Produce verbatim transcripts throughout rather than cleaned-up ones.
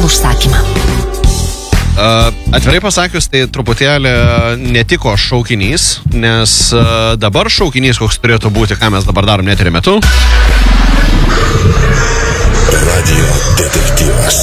užsakymą. Uh, atvirai pasakius, tai truputėlį netiko šaukinys, nes uh, dabar šaukinys, koks turėtų būti, ką mes dabar darom neterio metu. Radio detektyvas.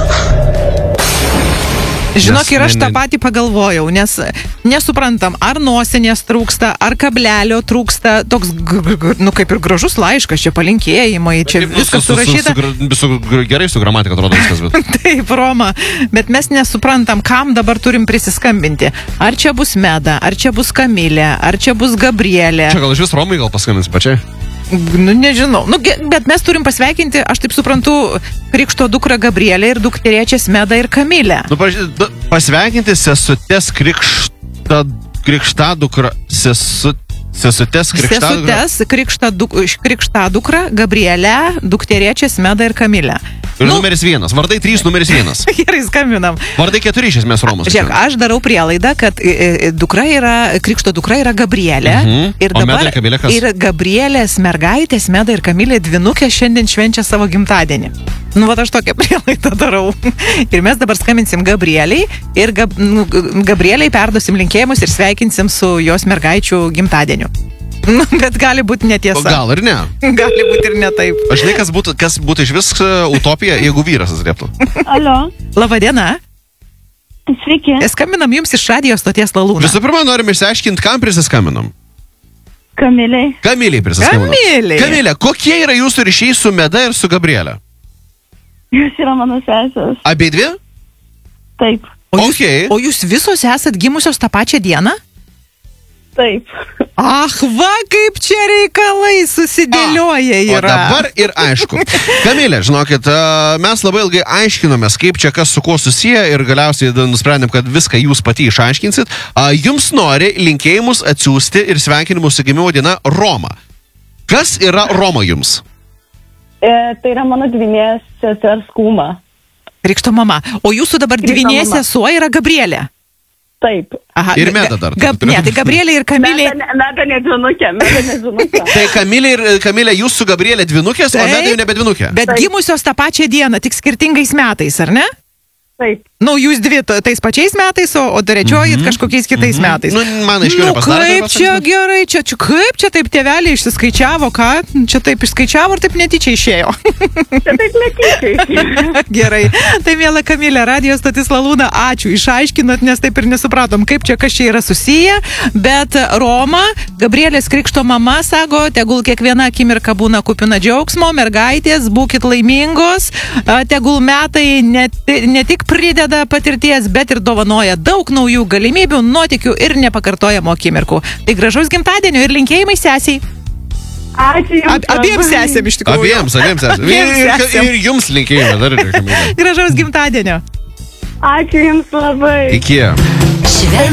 Žinok, ir aš tą patį pagalvojau, nes nesuprantam, ar nosinės trūksta, ar kablelio trūksta, toks, nu, kaip ir gražus laiškas, čia palinkėjimai, čia viskas surašyta. Su, su, su, gerai su gramatika atrodo viskas, bet. Taip, Roma, bet mes nesuprantam, kam dabar turim prisiskambinti. Ar čia bus Meda, ar čia bus Kamilė, ar čia bus Gabrielė. Čia gal iš vis Romai gal paskambins pačiai? Nu, nežinau. Nu, bet mes turim pasveikinti, aš taip suprantu, krikšto dukrą Gabrielę ir dukterėčias Medą ir Kamilę. Nu, pasveikinti sesutės krikštą, krikštą dukrą, sesu, sesutės krikštą dukrą. Sesutės krikštą, duk, krikštą dukrą Gabrielę, dukterėčias Medą ir Kamilę. Ir nu, numeris vienas. Vardai trys, numeris vienas. Gerai, skambinam. Vardai keturi iš esmės Romos. Žiūrėk, aš darau prielaidą, kad e, dukra yra, krikšto dukra yra Gabrielė. Mhm. Ir o dabar Meda ir Kamilė kas? Ir Gabrielės mergaitės, Meda ir Kamilė dvinukė šiandien švenčia savo gimtadienį. Nu, va, aš tokią prielaidą darau. Ir mes dabar skambinsim Gabrieliai ir Gab, nu, Gabrieliai perduosim linkėjimus ir sveikinsim su jos mergaičių gimtadieniu. Nu, bet gali būti netiesa. Gal ir ne. Gali būti ir ne taip. Aš žinai, kas būtų, kas būtų iš vis utopija, jeigu vyras atsilieptų. Alio. Labadiena. Sveiki. Skambinam jums iš radijo stoties Lalūna. Visų pirma, norim išsiaiškinti, kam prisiskambinam. Kamiliai. Kamiliai prisiskambinam. Kamiliai. Kamilė, kokie yra jūsų ryšiai su Meda ir su Gabrielė? Jūs yra mano sesės. Abie dvi? Taip. O jūs, Okay. o jūs visos esat gimusios tą pačią dieną? Taip. Ach, va, kaip čia reikalai susidėlioja O yra. dabar ir aišku. Kamilė, žinokit, mes labai ilgai aiškinomės, kaip čia kas su kuo susiję ir galiausiai nusprendėm, kad viską jūs pati išaiškinsit. Jums nori linkėjimus atsiųsti ir sveikinimus su gimimo diena Roma. Kas yra Roma jums? E, tai yra mano dvynės sesers kūma. Krikšto mama. O jūsų dabar Krikšto dvynė mama. sesuo yra Gabrielė. Taip. Aha, Ir Meda dar. Gab, ne, tai Gabrielė ir Kamilė. Meda, meda ne dvinukė, meda ne dvinukė. Tai Kamilė ir Kamilė, jūs su Gabrielė dvinukės, o Taip. Meda jau nebe dvinukė. Bet Taip. gimusios tą pačią dieną, tik skirtingais metais, ar ne? Taip. Nu, jūs dvi to- tais pačiais metais, o, o trečiojit Mhm. kažkokiais kitais metais. Nu, man aiškiau Nu, nepasidarė, kaip tai čia pasakysiu. gerai, čia, čia, kaip čia taip tėveliai išsiskaičiavo, ką? Čia taip išskaičiavo ir taip netyčia išėjo. Čia taip netyčiai. Gerai. Tai mėla Kamilė, radijos stotis Lalūna, ačiū. Išaiškinot, nes taip ir nesupratom, kaip čia kas čia yra susiję. Bet Roma, Gabrielės krikšto mama, sako, tegul kiekviena akimirka būna kupina džiaugsmo, mergaitės, būkit laimingos, a, tegul metai ne, ti- ne tik prideda patirties, bet ir dovanoja daug naujų galimybių, nuotykių ir nepakartojamų akimirkų. Tai gražaus gimtadienio ir linkėjimai sesiai. Ačiū jums. Ab, abiems labai. sesėm iš tikrųjų. Abiems, abiems esame. Abiems Ir, sesėm. ir, ir jums linkėjime dar ir Kamilė. Gražaus gimtadienio. Ačiū jums labai. Iki. Šven